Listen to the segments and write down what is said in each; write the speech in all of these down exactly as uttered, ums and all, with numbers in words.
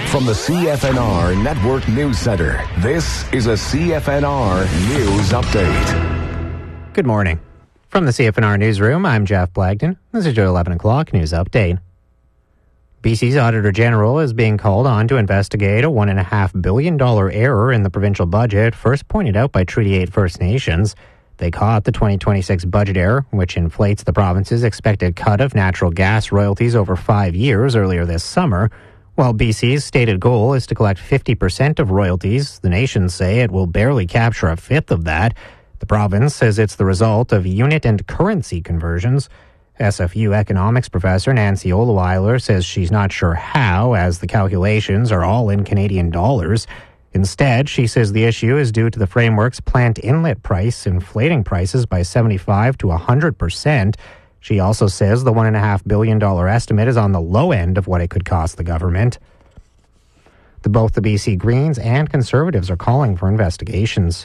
From the C F N R Network News Center, this is a C F N R News Update. Good morning. From the C F N R Newsroom, I'm Jeff Blagden. This is your eleven o'clock News Update. B C's Auditor General is being called on to investigate a one point five billion dollars error in the provincial budget, first pointed out by Treaty eight First Nations. They caught the twenty twenty-six budget error, which inflates the province's expected cut of natural gas royalties over five years earlier this summer. While B C's stated goal is to collect fifty percent of royalties, the nations say it will barely capture a fifth of that. The province says it's the result of unit and currency conversions. S F U economics professor Nancy Oleweiler says she's not sure how, as the calculations are all in Canadian dollars. Instead, she says the issue is due to the framework's plant inlet price inflating prices by seventy-five to one hundred percent. She also says the one point five billion dollars estimate is on the low end of what it could cost the government. The, both the B C Greens and Conservatives are calling for investigations.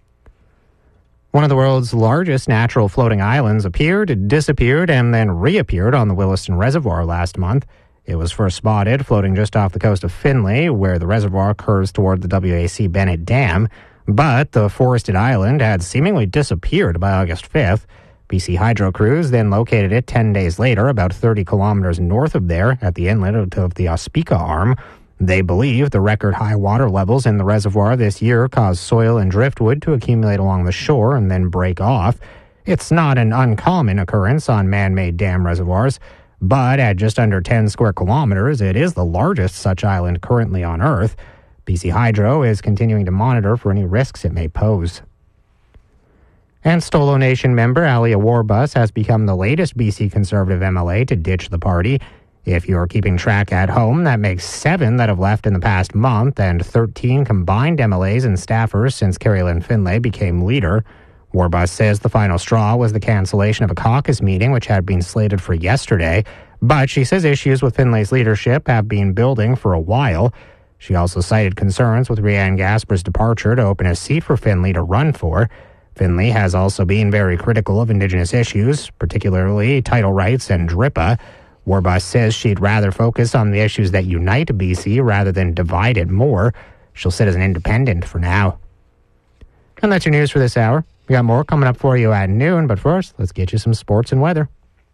One of the world's largest natural floating islands appeared, disappeared, and then reappeared on the Williston Reservoir last month. It was first spotted floating just off the coast of Finley, where the reservoir curves toward the W A C Bennett Dam. But the forested island had seemingly disappeared by August fifth. B C Hydro crews then located it ten days later, about thirty kilometers north of there, at the inlet of the Ospika Arm. They believe the record high water levels in the reservoir this year caused soil and driftwood to accumulate along the shore and then break off. It's not an uncommon occurrence on man-made dam reservoirs, but at just under ten square kilometers, it is the largest such island currently on Earth. B C Hydro is continuing to monitor for any risks it may pose. And Stolo Nation member Alia Warbus has become the latest B C Conservative M L A to ditch the party. If you're keeping track at home, that makes seven that have left in the past month and thirteen combined M L As and staffers since Carrie Lynn Finlay became leader. Warbus says the final straw was the cancellation of a caucus meeting which had been slated for yesterday, but she says issues with Finlay's leadership have been building for a while. She also cited concerns with Rianne Gasper's departure to open a seat for Finlay to run for. Finlay has also been very critical of Indigenous issues, particularly title rights and D R I P A. Warbus says she'd rather focus on the issues that unite B C rather than divide it more. She'll sit as an independent for now. And that's your news for this hour. We got more coming up for you at noon, but first, let's get you some sports and weather.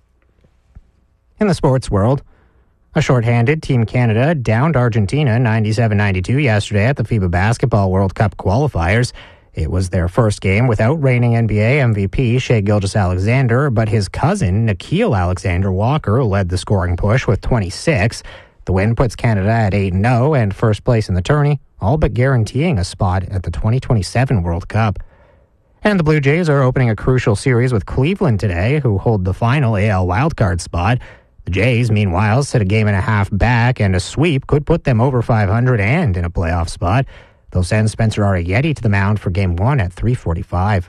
In the sports world, a shorthanded Team Canada downed Argentina ninety-seven ninety-two yesterday at the FIBA Basketball World Cup qualifiers. It was their first game without reigning N B A M V P Shai Gilgeous-Alexander, but his cousin, Nickeil Alexander-Walker, led the scoring push with twenty-six. The win puts Canada at eight and oh and first place in the tourney, all but guaranteeing a spot at the twenty twenty-seven World Cup. And the Blue Jays are opening a crucial series with Cleveland today, who hold the final A L wildcard spot. The Jays, meanwhile, sit a game and a half back, and a sweep could put them over five hundred and in a playoff spot. They'll send Spencer Arrietty to the mound for Game one at three forty-five.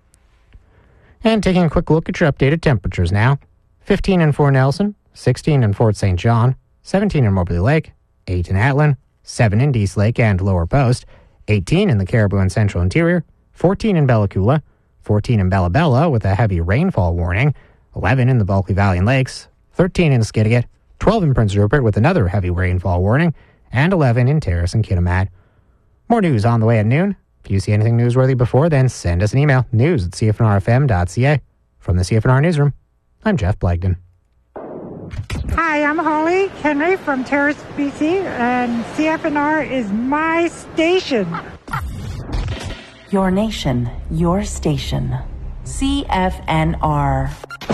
And taking a quick look at your updated temperatures now. fifteen in Fort Nelson, sixteen in Fort Saint John, seventeen in Moberly Lake, eight in Atlin, seven in Dease Lake and Lower Post, eighteen in the Caribou and Central Interior, fourteen in Bella Coola, fourteen in Bella Bella with a heavy rainfall warning, eleven in the Bulkley Valley and Lakes, thirteen in Skidegate, twelve in Prince Rupert with another heavy rainfall warning, and eleven in Terrace and Kitimat. More news on the way at noon. If you see anything newsworthy before then, send us an email, news at c f n r f m dot c a. From the C F N R Newsroom, I'm Jeff Blagden. Hi, I'm Holly Henry from Terrace, B C, and C F N R is my station. Your nation, your station. C F N R.